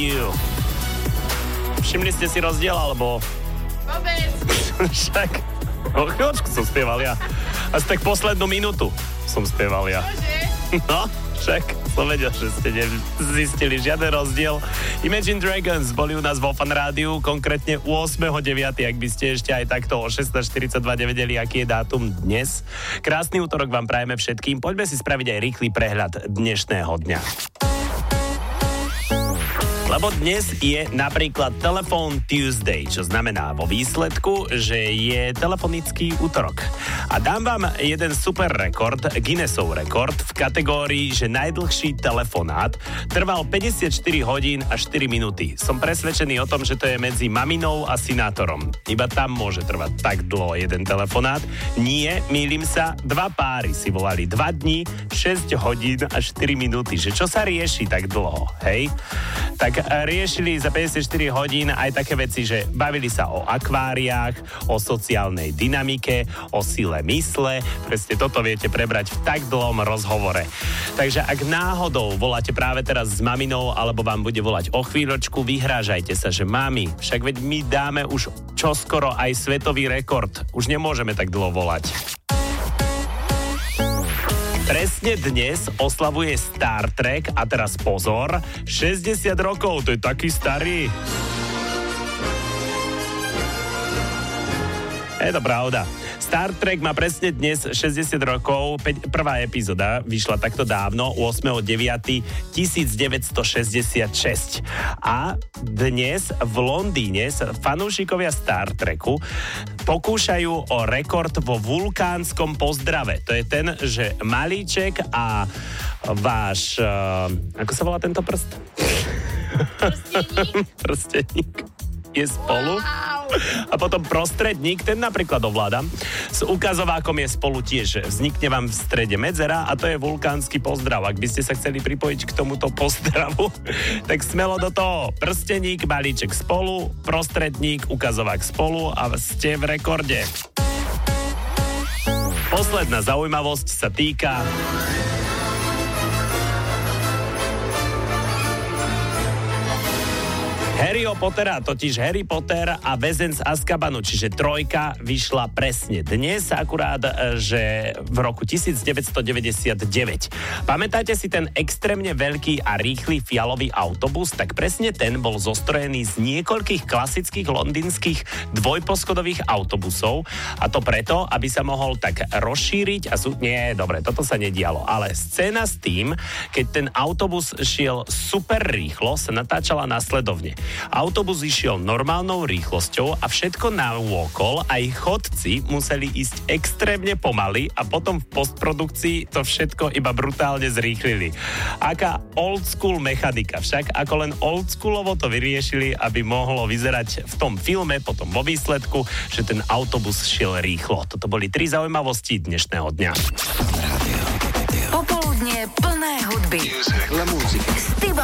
You. Všimli ste si rozdiel, alebo... Vôbec. Však, chvíľočku som spieval ja. Asi tak poslednú minútu som spieval ja. Čože? No, však som vedel, že ste nezistili žiaden rozdiel. Imagine Dragons boli u nás vo Fan Rádiu, konkrétne 8.9., ak by ste ešte aj takto o 16.42 nevedeli, aký je dátum dnes. Krásny útorok vám prajeme všetkým. Poďme si spraviť aj rýchly prehľad dnešného dňa. Lebo dnes je napríklad Telephone Tuesday, čo znamená vo výsledku, že je telefonický útorok. A dám vám jeden super rekord, Guinnessov rekord v kategórii, že najdlhší telefonát trval 54 hodín a 4 minúty. Som presvedčený o tom, že to je medzi maminou a sinátorom. Iba tam môže trvať tak dlho jeden telefonát. Nie, mýlim sa, 2 páry si volali 2 dní, 6 hodín a 4 minúty. Že čo sa rieši tak dlho, hej? Tak riešili za 54 hodín aj také veci, že bavili sa o akváriách, o sociálnej dynamike, o sile mysle. Presne toto viete prebrať v tak dlhom rozhovore. Takže ak náhodou voláte práve teraz s maminou, alebo vám bude volať o chvíľočku, vyhrážajte sa, že mami, však veď my dáme už čoskoro aj svetový rekord. Už nemôžeme tak dlho volať. Presne dnes oslavuje Star Trek a teraz pozor, 60 rokov, to je taký starý. Je to pravda. Star Trek má presne dnes 60 rokov, prvá epizóda vyšla takto dávno, 8.9.1966. A dnes v Londýne sa fanúšikovia Star Treku pokúšajú o rekord vo vulkánskom pozdrave. To je ten, že malíček a váš... ako sa volá tento prst? Prsteník. Je spolu. Wow. A potom prostredník, ten napríklad ovládam. S ukazovákom je spolu tiež. Vznikne vám v strede medzera a to je vulkánsky pozdrav. Ak by ste sa chceli pripojiť k tomuto pozdravu, tak smelo do toho. Prsteník, balíček spolu, prostredník, ukazovák spolu a ste v rekorde. Posledná zaujímavosť sa týka... Harryho Pottera, totiž Harry Potter a väzen z Azkabanu, čiže 3 vyšla presne dnes, akurát, že v roku 1999. Pamätáte si ten extrémne veľký a rýchly fialový autobus? Tak presne ten bol zostrojený z niekoľkých klasických londýnskych dvojposchodových autobusov a to preto, aby sa mohol tak rozšíriť a nie, dobre, toto sa nedialo, ale scéna s tým, keď ten autobus šiel super rýchlo, sa natáčala následovne. Autobus išiel normálnou rýchlosťou a všetko naokolo, aj chodci museli ísť extrémne pomaly a potom v postprodukcii to všetko iba brutálne zrýchlili. Aká old school mechanika, však ako len oldschoolovo to vyriešili, aby mohlo vyzerať v tom filme, potom vo výsledku, že ten autobus šiel rýchlo. Toto boli 3 zaujímavosti dnešného dňa. Popoludnie plné hudby.